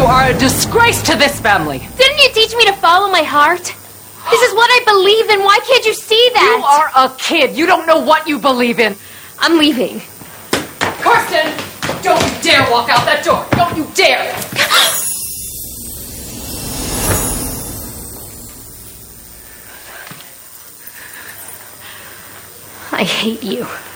You are a disgrace to this family. Didn't you teach me to follow my heart? This is what I believe in. Why can't you see that? You are a kid. You don't know what you believe in. I'm leaving. Kirsten, don't you dare walk out that door. Don't you dare. I hate you.